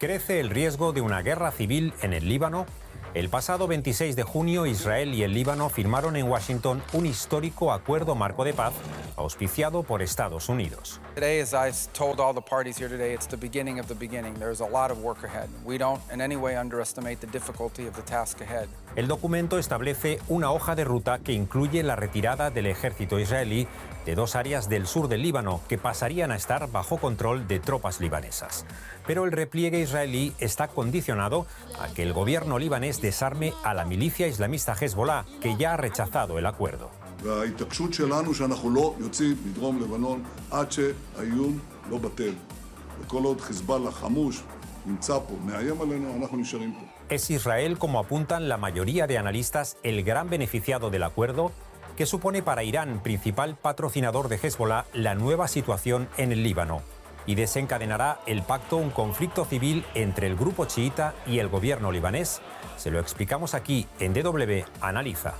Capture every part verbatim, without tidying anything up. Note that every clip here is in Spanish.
¿Crece el riesgo de una guerra civil en el Líbano? El pasado veintiséis de junio, Israel y el Líbano firmaron en Washington un histórico acuerdo marco de paz auspiciado por Estados Unidos. Today, as I told all the parties here today, it's the beginning of the beginning. There's a lot of work ahead. We don't in any way underestimate the difficulty of the task ahead. El documento establece una hoja de ruta que incluye la retirada del ejército israelí de dos áreas del sur del Líbano que pasarían a estar bajo control de tropas libanesas. Pero el repliegue israelí está condicionado a que el gobierno libanés desarme a la milicia islamista Hezbollah, que ya ha rechazado el acuerdo. ¿Es Israel, como apuntan la mayoría de analistas, el gran beneficiado del acuerdo? ¿Qué supone para Irán, principal patrocinador de Hezbollah, la nueva situación en el Líbano? ¿Y desencadenará el pacto un conflicto civil entre el grupo chiita y el gobierno libanés? Se lo explicamos aquí en D W Analiza.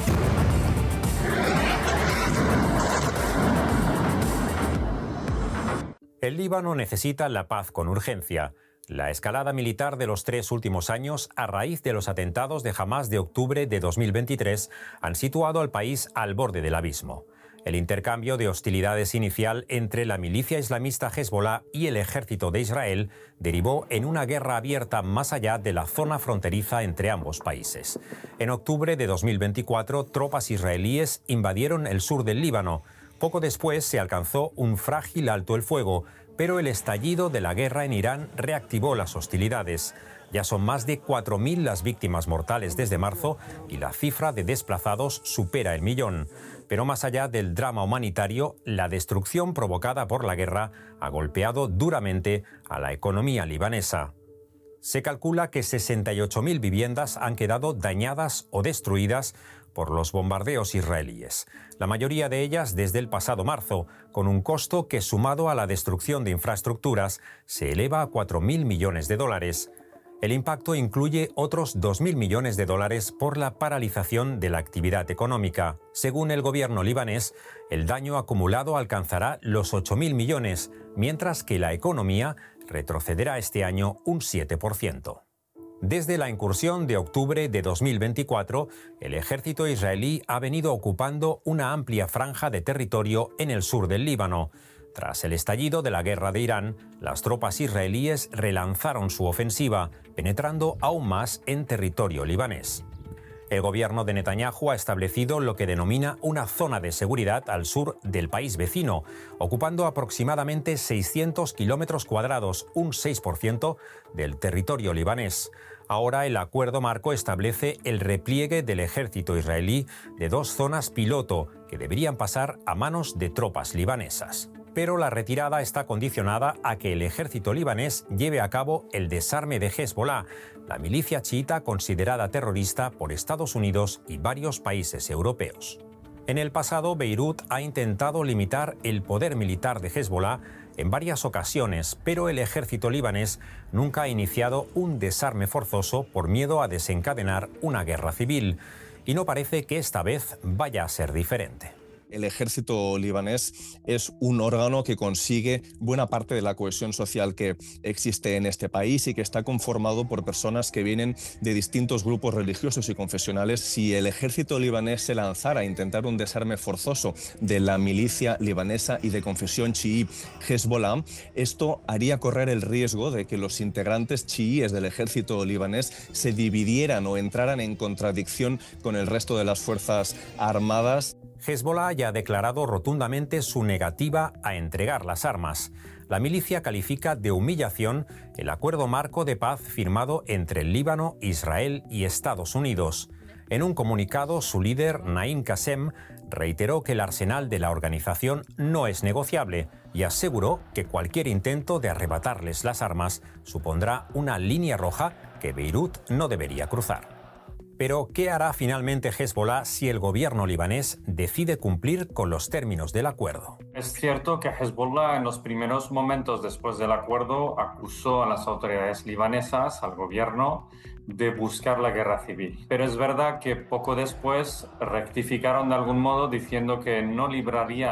El Líbano necesita la paz con urgencia. La escalada militar de los tres últimos años, a raíz de los atentados de Hamás de octubre de dos mil veintitrés, han situado al país al borde del abismo. El intercambio de hostilidades inicial entre la milicia islamista Hezbollah y el ejército de Israel derivó en una guerra abierta más allá de la zona fronteriza entre ambos países. En octubre de dos mil veinticuatro, tropas israelíes invadieron el sur del Líbano. Poco después se alcanzó un frágil alto el fuego, pero el estallido de la guerra en Irán reactivó las hostilidades. Ya son más de cuatro mil las víctimas mortales desde marzo y la cifra de desplazados supera el millón. Pero más allá del drama humanitario, la destrucción provocada por la guerra ha golpeado duramente a la economía libanesa. Se calcula que sesenta y ocho mil viviendas han quedado dañadas o destruidas por los bombardeos israelíes, la mayoría de ellas desde el pasado marzo, con un costo que, sumado a la destrucción de infraestructuras, se eleva a cuatro mil millones de dólares. El impacto incluye otros dos mil millones de dólares por la paralización de la actividad económica. Según el gobierno libanés, el daño acumulado alcanzará los ocho mil millones, mientras que la economía retrocederá este año un siete por ciento. Desde la incursión de octubre de dos mil veinticuatro, el ejército israelí ha venido ocupando una amplia franja de territorio en el sur del Líbano. Tras el estallido de la guerra de Irán, las tropas israelíes relanzaron su ofensiva, penetrando aún más en territorio libanés. El gobierno de Netanyahu ha establecido lo que denomina una zona de seguridad al sur del país vecino, ocupando aproximadamente seiscientos kilómetros cuadrados, un seis por ciento del territorio libanés. Ahora el acuerdo marco establece el repliegue del ejército israelí de dos zonas piloto que deberían pasar a manos de tropas libanesas. Pero la retirada está condicionada a que el ejército libanés lleve a cabo el desarme de Hezbollah, la milicia chiita considerada terrorista por Estados Unidos y varios países europeos. En el pasado, Beirut ha intentado limitar el poder militar de Hezbollah en varias ocasiones, pero el ejército libanés nunca ha iniciado un desarme forzoso por miedo a desencadenar una guerra civil, y no parece que esta vez vaya a ser diferente. El ejército libanés es un órgano que consigue buena parte de la cohesión social que existe en este país y que está conformado por personas que vienen de distintos grupos religiosos y confesionales. Si el ejército libanés se lanzara a intentar un desarme forzoso de la milicia libanesa y de confesión chií Hezbollah, esto haría correr el riesgo de que los integrantes chiíes del ejército libanés se dividieran o entraran en contradicción con el resto de las fuerzas armadas. Hezbollah ya ha declarado rotundamente su negativa a entregar las armas. La milicia califica de humillación el acuerdo marco de paz firmado entre el Líbano, Israel y Estados Unidos. En un comunicado, su líder, Naim Qassem, reiteró que el arsenal de la organización no es negociable y aseguró que cualquier intento de arrebatarles las armas supondrá una línea roja que Beirut no debería cruzar. Pero, ¿qué hará finalmente Hezbollah si el gobierno libanés decide cumplir con los términos del acuerdo? Es cierto que Hezbollah en los primeros momentos después del acuerdo acusó a las autoridades libanesas, al gobierno, de buscar la guerra civil. Pero es verdad que poco después rectificaron de algún modo diciendo que no librarían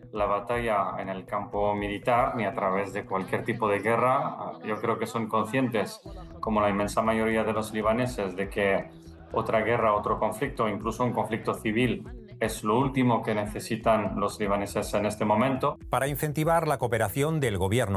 la batalla en el campo militar ni a través de cualquier tipo de guerra. Yo creo que son conscientes, como la inmensa mayoría de los libaneses, de que otra guerra, otro conflicto, incluso un conflicto civil, es lo último que necesitan los libaneses en este momento. Para incentivar la cooperación del gobierno